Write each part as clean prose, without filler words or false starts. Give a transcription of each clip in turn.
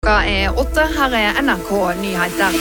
Klokka 8, her NRK Nyheter.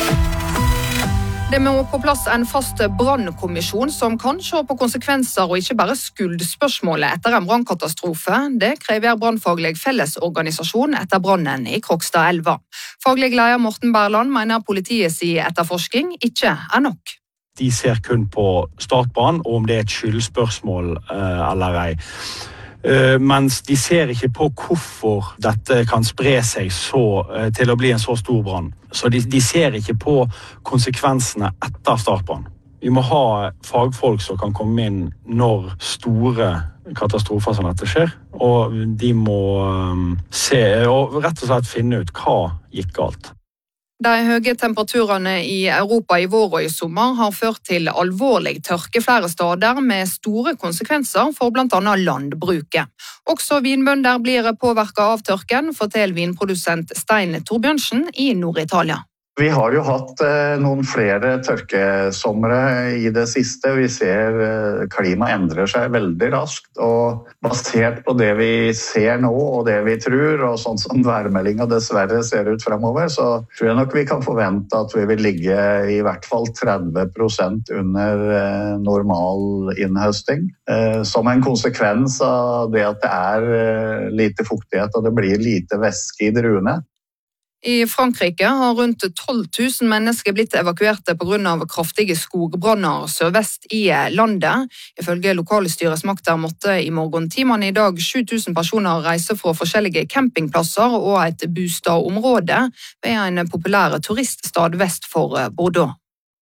Det må på plass en fast brannkommisjon som kan se på konsekvenser og ikke bare skuldspørsmålet etter en brannkatastrofe. Det krever Brannfaglig Fellesorganisasjon etter brannen i Krokstadelva. Faglig leder Morten Berland mener politiets etterforsking ikke nok. De ser kun på startbrann og om det et skyldspørsmål eller ei. Mens de ser ikke på hvorfor dette kan spre seg til å bli en så stor brann. Så de ser ikke på konsekvensene etter startbrann. Vi må ha fagfolk som kan komme inn når store katastrofer som dette skjer, og de må se og rett og slett finne ut hva gikk galt. De høye temperaturene i Europa i vår og i sommer har ført til alvorlig tørke flere steder med store konsekvenser for blant annet landbruket. Også vinbønder blir påvirket av tørken, forteller vinprodusent Stein Torbjørnsen i Nord-Italia. Vi har jo hatt noen flere tørkesomre i det siste. Vi ser klimaet endrer seg veldig raskt, og basert på det vi ser nå og det vi tror, og sånn som værmeldingen dessverre ser ut fremover, så tror jeg nok vi kan forvente at vi vil ligge i hvert fall 30% under normal innhøsting. Som en konsekvens av det at det er lite fuktighet og det blir lite væske i druene. I Frankrike har rundt 12 000 mennesker blitt evakuerte på grunn av kraftige skogbranner sørvest i landet. Ifølge lokale styresmakter måtte i morgentimene i dag 7 000 personer reise fra forskjellige campingplasser og et bostadområde ved en populær turiststad vest for Bordeaux.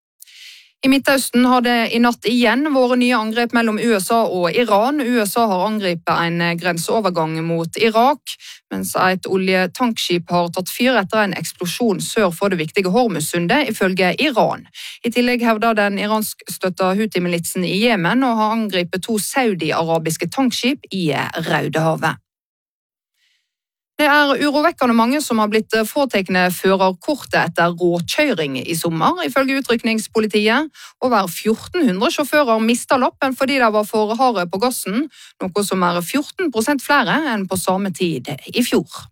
I Midtøsten har det i natt igjen vært nye angrep mellom USA og Iran. USA har angrepet en grenseovergang mot Irak, mens et oljetankskip har tatt fyr etter en eksplosjon sør for det viktige Hormuzsundet, ifølge Iran. I tillegg hevder den iransk-støtta Houthi-militsen i Jemen å ha angrepet 2 saudi-arabiske tankskip i Rødehavet. Det er urovekkende mange som har blitt fråtekne førerkortet etter råkjøring i sommer, ifølge utrykningspolitiet. Over 1400 sjåfører mistet lappen fordi de var for harde på gassen, noe som er 14% flere enn på samme tid i fjor.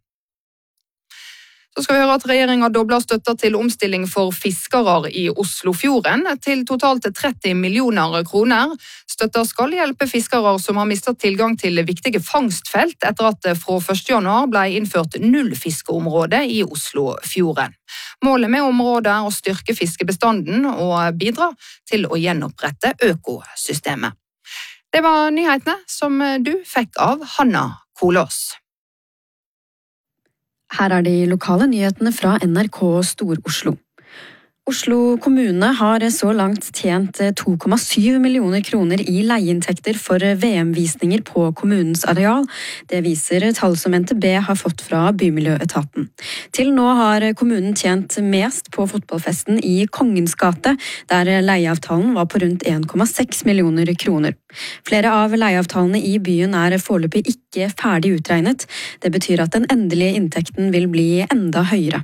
Så skal vi høre at regjeringen dobler støtta til omstilling for fiskere i Oslofjorden til totalt 30 millioner kroner. Støtta skal hjelpe fiskere som har mistet tilgang til viktige fangstfelt etter at det fra 1. januar ble innført nullfiskeområde i Oslofjorden. Målet med området er å styrke fiskebestanden og bidra til å gjenopprette økosystemet. Det var nyhetene som du fikk av Hanna Kolås. Her er de lokale nyhetene fra NRK Stor-Oslo. Oslo kommune har så langt tjent 2,7 millioner kroner i leieinntekter for VM-visninger på kommunens areal. Det viser tall som NTB har fått fra Bymiljøetaten. Til nå har kommunen tjent mest på fotballfesten i Kongens gate, der leieavtalen var på rundt 1,6 millioner kroner. Flere av leieavtalene i byen er foreløpig ikke ferdig utregnet. Det betyr at den endelige inntekten vil bli enda høyere.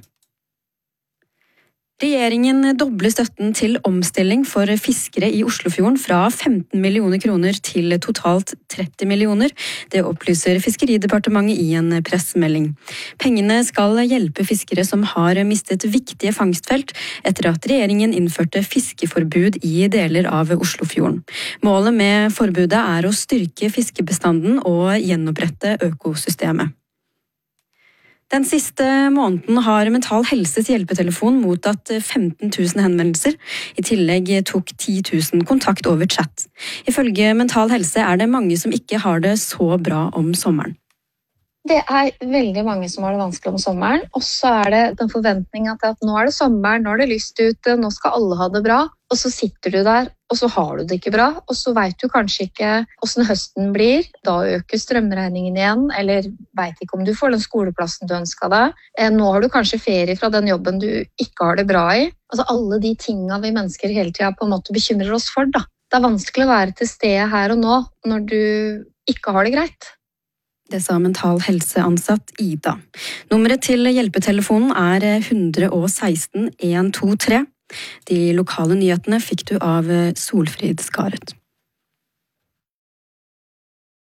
Regjeringen dobler støtten til omstilling for fiskere i Oslofjorden fra 15 millioner kroner til totalt 30 millioner. Det opplyser Fiskeridepartementet i en pressemelding. Pengene skal hjelpe fiskere som har mistet viktige fangstfelt etter at regjeringen innførte fiskeforbud i deler av Oslofjorden. Målet med forbudet er å styrke fiskebestanden og gjenopprette økosystemet. Den siste måneden har Mental Helses hjelpetelefon mottatt 15 000 henvendelser. I tillegg tok 10 000 kontakt over chat. Ifølge Mental Helse er det mange som ikke har det så bra om sommeren. Det er veldig mange som har det vanskelig om sommeren, og så er det den forventningen til at nå er det sommer, nå er det lyst ute, nå skal alle ha det bra, og så sitter du der, og så har du det ikke bra, og så vet du kanskje ikke hvordan høsten blir, da øker strømregningen igjen, eller vet ikke om du får den skoleplassen du ønsket deg. Nå har du kanskje ferie fra den jobben du ikke har det bra i. Altså alle de tingene vi mennesker hele tiden på en måte bekymrer oss for, da. Det er vanskelig å være til stede her og nå, når du ikke har det greit. Det sa Mental Helse-ansatt Ida. Nummeret til hjelpetelefonen er 116 123. De lokale nyhetene fikk du av Solfrid Skaret.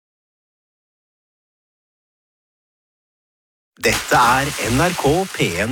Dette er NRK P1.